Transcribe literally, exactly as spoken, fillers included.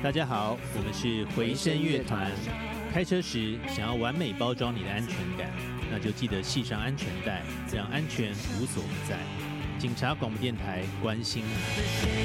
大家好，我们是回声乐团。开车时想要完美包装你的安全感，那就记得系上安全带，让安全无所不在。警察广播电台，关心你。